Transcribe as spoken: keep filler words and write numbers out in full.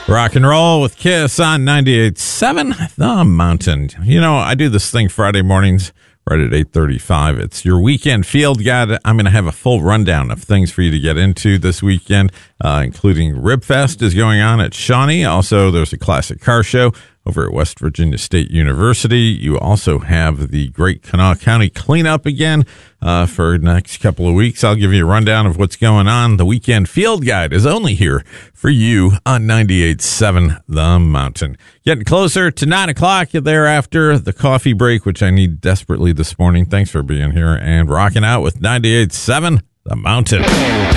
Rock and roll with Kiss on ninety-eight point seven The Mountain. You know, I do this thing Friday mornings right at eight thirty-five. It's your weekend field guide. I'm going to have a full rundown of things for you to get into this weekend, uh, including Ribfest is going on at Shawnee. Also, there's a classic car show over at West Virginia State University. You also have the Great Kanawha County cleanup again uh, for the next couple of weeks. I'll give you a rundown of what's going on. The Weekend Field Guide is only here for you on ninety-eight point seven The Mountain. Getting closer to nine o'clock thereafter, the coffee break, which I need desperately this morning. Thanks for being here and rocking out with ninety-eight point seven The Mountain.